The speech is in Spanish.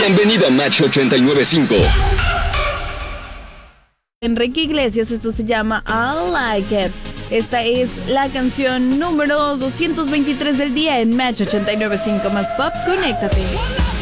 Bienvenido a Match 89.5. Enrique Iglesias, esto se llama I Like It. Esta es la canción número 223 del día en Match 89.5 más pop. Conéctate.